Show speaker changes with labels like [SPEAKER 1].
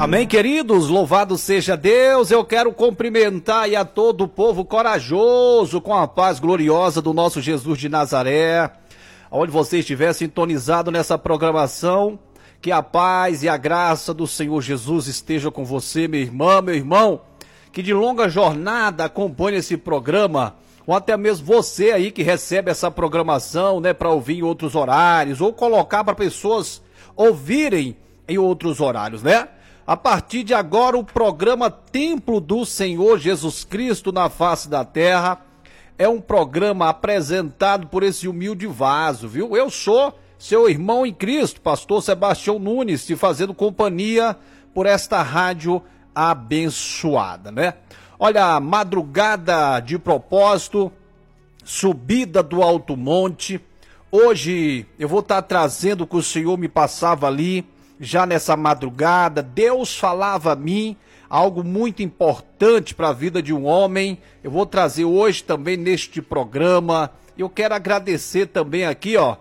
[SPEAKER 1] Amém, queridos? Louvado seja Deus. Eu quero cumprimentar aí a todo o povo corajoso com a paz gloriosa do nosso Jesus de Nazaré. Onde você estiver sintonizado nessa programação, que a paz e a graça do Senhor Jesus esteja com você, minha irmã, meu irmão, que de longa jornada acompanha esse programa, ou até mesmo você aí que recebe essa programação, né, para ouvir em outros horários, ou colocar para pessoas ouvirem em outros horários, né? A partir de agora, o programa Templo do Senhor Jesus Cristo na face da terra é um programa apresentado por esse humilde vaso, viu? Eu sou seu irmão em Cristo, pastor Sebastião Nunes, te fazendo companhia por esta rádio abençoada, né? Olha, madrugada de propósito, subida do Alto Monte. Hoje eu vou estar trazendo o que o Senhor me passava ali, já nessa madrugada. Deus falava a mim algo muito importante para a vida de um homem. Eu vou trazer hoje também neste programa. Eu quero agradecer também aqui, ó,